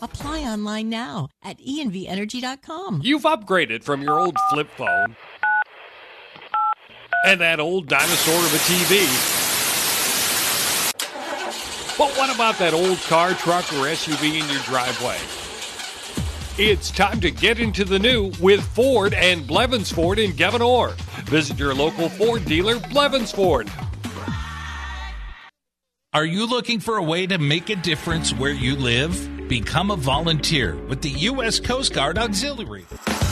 Apply online now at envenergy.com. You've upgraded from your old flip phone and that old dinosaur of a TV. But what about that old car, truck, or SUV in your driveway? It's time to get into the new with Ford and Blevins Ford in Gavin Orr. Visit your local Ford dealer, Blevins Ford. Are you looking for a way to make a difference where you live? Become a volunteer with the U.S. Coast Guard Auxiliary.